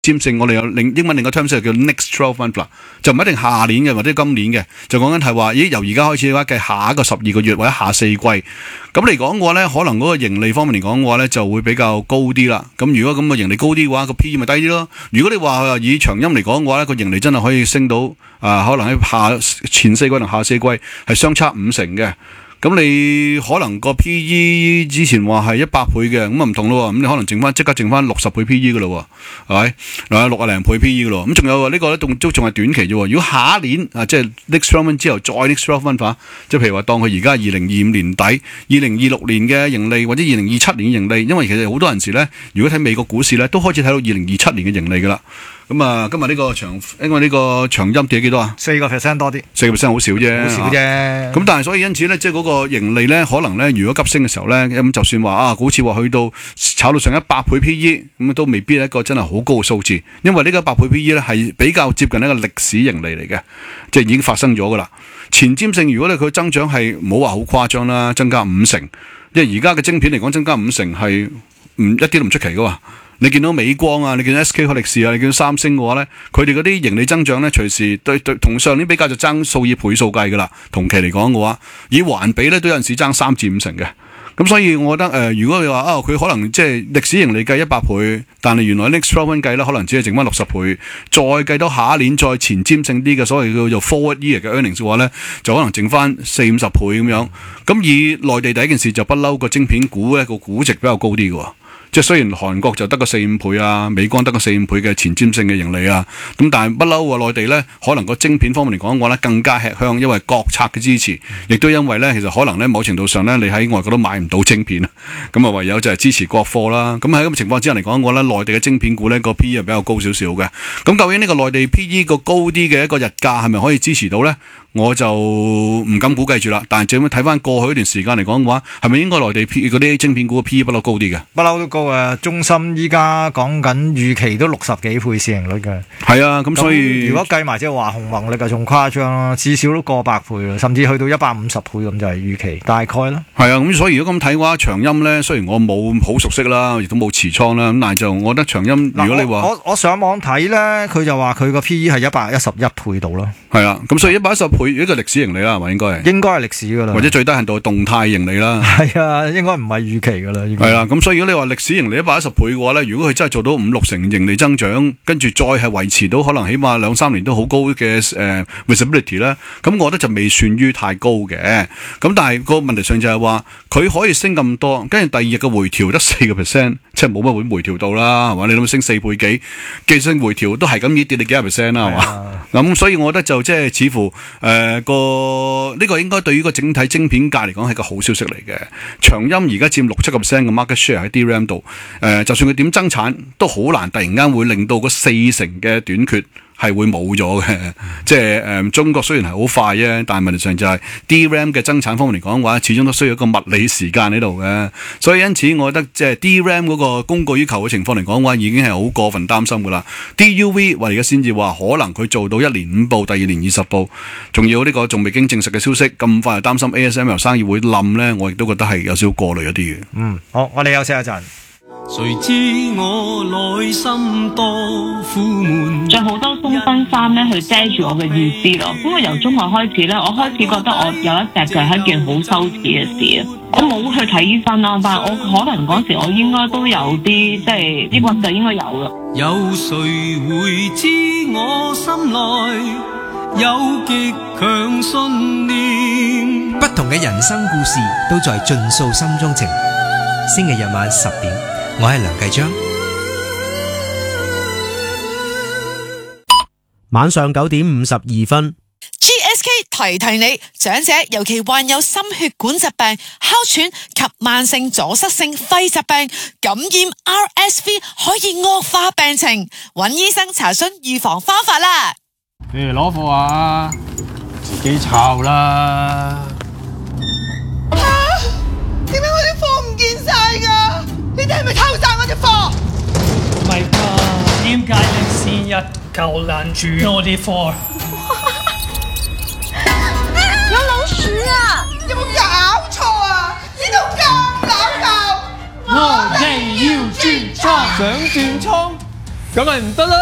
簽證我哋有英文另一個 term 就叫 next 12 months 啦，就唔一定下年嘅或者今年嘅，就講緊係話，由而家開始嘅話計下一個12個月或者下4季，咁嚟講嘅話咧，可能嗰個盈利方面嚟講嘅話咧就會比較高啲啦。咁如果咁嘅盈利高啲嘅話，個 P/E 咪低啲咯。如果你話以長陰嚟講嘅話咧，個盈利真係可以升到可能喺前4季同下4季係相差50%嘅。咁你可能個 P/E 之前話係100倍嘅，咁啊唔同咯，咁你可能即刻剩翻60倍 P/E 噶咯，係咪？60零倍 P/E 噶咯，咁仲有呢個咧都仲係短期啫。如果下一年即係 next 12 months 之後再 next 12 months 即係譬如話當佢而家2025年底、2026年嘅盈利或者2027年嘅盈利，因為其實好多人時咧，如果睇美國股市咧，都開始睇到2027年嘅盈利噶啦。咁啊，今日呢個因為呢個長陰跌幾多啊 ？4% 多啲 ，4% 好少啫， 好少啫。 咁但係所以因此咧，即係嗰個盈利咧，可能咧，如果急升嘅時候咧，咁就算話好似話去到炒到上100倍 P/E， 咁都未必係一個真係好高嘅數字，因為呢個100倍 P/E 咧係比較接近一個歷史盈利嚟嘅，即係已經發生咗噶啦。前瞻性如果佢增長係唔好話好誇張啦，增加50%，因為而家嘅晶片嚟講增加50%係一啲都唔出奇噶喎。你見到美光啊，你見到 SK 海力士啊，你見到三星嘅話咧，佢哋嗰啲盈利增長咧，隨時對同上年比較就爭數以倍數計噶啦。同期嚟講嘅話，以環比咧都有陣時爭3至5成嘅。咁所以我覺得如果你話佢可能即係歷史盈利計100倍，但係原來 next 12 months 計咧，可能只係剩翻60倍，再計到下一年再前瞻性啲嘅所謂叫做 forward year 嘅 earnings 嘅話咧，就可能剩翻40-50倍咁樣。咁以內地第一件事就不嬲個晶片股咧個估值比較高啲嘅喎。即係雖然韓國就得個4-5倍啊，美光得個4-5倍嘅前瞻性嘅盈利啊，咁但係不嬲內地咧，可能個晶片方面嚟講嘅話咧，更加吃香，因為國策嘅支持，亦都因為咧，其實可能咧某程度上咧，你喺外國都買唔到晶片啊，咁啊唯有就係支持國貨啦。咁喺咁嘅情況之下嚟講嘅話咧，內地嘅晶片股咧個 P/E 係比較高少少嘅。咁究竟呢個內地 P/E 個高啲嘅一個日價係咪可以支持到咧？我就唔敢估計住啦，但係最尾睇翻過去一段時間嚟講嘅話，係咪應該內地嗰啲晶片股嘅 P/E 不嬲高啲嘅？ 不嬲都高啊！中芯依家講緊預期都60幾倍市盈率嘅。 係啊，咁所以如果計埋即係華虹宏力就仲誇張啦，至少都過100倍啦，甚至去到150倍咁就係預期大概啦。 係啊，咁所以如果咁睇嘅話，長陰咧雖然我冇好熟悉啦，亦都冇持倉啦，咁但係就我覺得長陰如果你話我上網睇咧，佢就話佢個 P/E 係111倍度咯。 係啊，咁所以110倍一個歷史盈利啦，係咪應該係？ 應該係歷史噶啦， 或者最低限度係動態盈利啦。 係啊，應該唔係預期噶啦。 係啦，咁所以如果你話歷史盈利110倍嘅話咧，如果佢真係做到5-6成盈利增長，跟住再係維持到可能起碼2-3年都好高嘅visibility 咧，咁我覺得就未算於太高嘅。咁但係個問題上就係話佢可以升咁多，跟住第二日嘅回調得4%，即係冇乜會回調到啦，係嘛？你諗升4倍幾，技術性回調都係咁跌你幾%啦，係嘛？咁所以我覺得就即係似乎呢個應該對於個整體晶片界嚟講係個好消息嚟嘅。長陰而家佔6-7% 嘅 market share 喺 DRAM 度，就算佢點增產，都好難突然間會令到個4成嘅短缺係會冇咗嘅。即係中國雖然係好快啫，但係問題上就係 DRAM 嘅增產方面嚟講嘅話，始終都需要一個物理時間喺度嘅。所以因此，我覺得即係 DRAM 嗰個供過於求嘅情況嚟講嘅話，已經係好過分擔心噶啦。DUV 話而家先至話可能佢做到1年5部，第2年20部，仲要呢個仲未經證實嘅消息，咁快就擔心 ASML 生意會冧咧，我亦都覺得係有少少過慮一啲嘅。 好，我哋休息一陣。 誰知我內心多苦悶， 着好多鬆身衫咧去遮住我嘅預知咯。咁我由中學開始咧，我開始覺得我有一隻腳係一件好羞恥嘅事啊！我冇去睇醫生啦，但係我可能嗰時我應該都有啲即係抑鬱就應該有嘅。 有誰會知我心內有極強信念？ 不同嘅人生故事都在盡訴心中情。星期日晚10點，我係梁繼章。 晚上9點52分。 GSK 提提你，長者尤其患有心血管疾病、哮喘及慢性阻塞性肺疾病，感染 RSV 可以惡化病情，揾醫生查詢預防方法啦。 你哋攞貨啊，自己抄啦。 點解我啲貨唔見晒㗎？你哋係咪偷晒我啲貨？ 唔係㗎，點解你成日夠攔住我啲貨？ 有老鼠啊！有冇搞錯啊？呢度咁冷鬧， 我哋要轉倉， 想轉倉， 咁咪唔得啦。